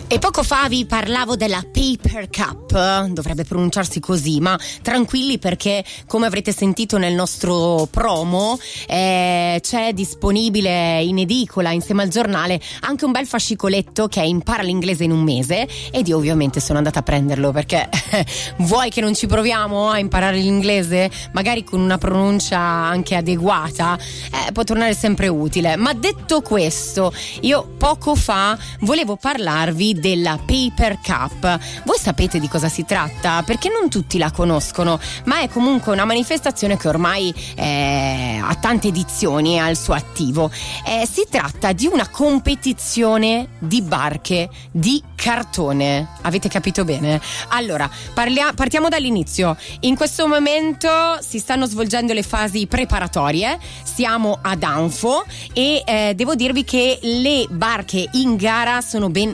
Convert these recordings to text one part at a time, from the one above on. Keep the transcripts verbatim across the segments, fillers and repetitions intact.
E poco fa vi parlavo della Paper Cup, dovrebbe pronunciarsi così, ma tranquilli perché come avrete sentito nel nostro promo eh, c'è disponibile in edicola insieme al giornale anche un bel fascicoletto che è Impara l'inglese in un mese, ed io ovviamente sono andata a prenderlo perché vuoi che non ci proviamo a imparare l'inglese? Magari con una pronuncia anche adeguata eh, può tornare sempre utile. Ma detto questo, io poco fa volevo parlarvi della Paper Cup. Voi sapete di cosa si tratta? Perché non tutti la conoscono, ma è comunque una manifestazione che ormai eh, ha tante edizioni al suo attivo. Eh, si tratta di una competizione di barche di cartone. Avete capito bene? Allora, parlia- partiamo dall'inizio. In questo momento si stanno svolgendo le fasi preparatorie, siamo ad Anfo e eh, devo dirvi che le barche in gara sono ben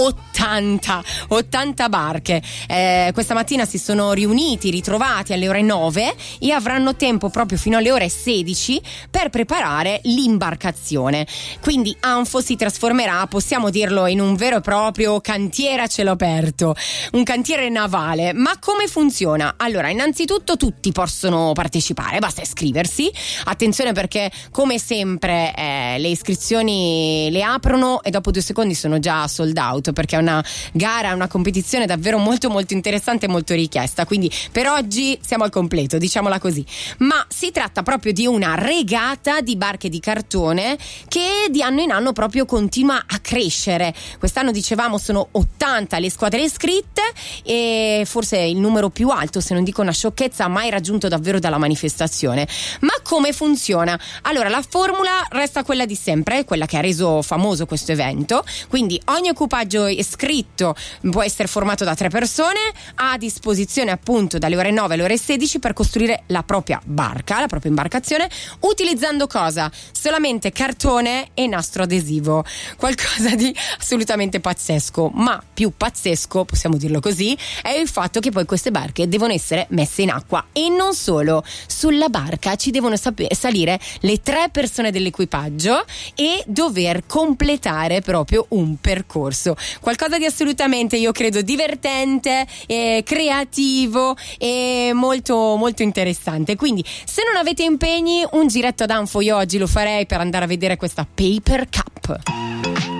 ottanta barche. Eh, questa mattina si sono riuniti, ritrovati alle ore nove e avranno tempo proprio fino alle ore sedici per preparare l'imbarcazione. Quindi Anfo si trasformerà, possiamo dirlo, in un vero e proprio cantiere a cielo aperto, un cantiere navale. Ma come funziona? Allora, innanzitutto tutti possono partecipare, basta iscriversi. Attenzione perché come sempre eh, le iscrizioni le aprono e dopo due secondi sono già sold out, perché è una gara, una competizione davvero molto molto interessante e molto richiesta. Quindi per oggi siamo al completo, diciamola così. Ma si tratta proprio di una regata di barche di cartone che di anno in anno proprio continua a crescere. Quest'anno dicevamo sono ottanta le squadre iscritte e forse il numero più alto, se non dico una sciocchezza, mai raggiunto davvero dalla manifestazione. Ma come funziona? Allora, la formula resta quella di sempre, quella che ha reso famoso questo evento. Quindi ogni equipaggio iscritto può essere formato da tre persone, ha a disposizione appunto dalle ore nove alle ore sedici per costruire la propria barca, la propria imbarcazione, utilizzando cosa? Solamente cartone e nastro adesivo. Qualcosa di assolutamente pazzesco, ma più pazzesco, possiamo dirlo così, è il fatto che poi queste barche devono essere messe in acqua. E non solo, sulla barca ci devono sap- salire le tre persone dell'equipaggio e dover completare proprio un percorso. Qualcosa di assolutamente, io credo, divertente, eh, creativo e molto molto interessante. Quindi se non avete impegni, un giretto ad Anfo io oggi lo farei per andare a vedere questa Paper Cup.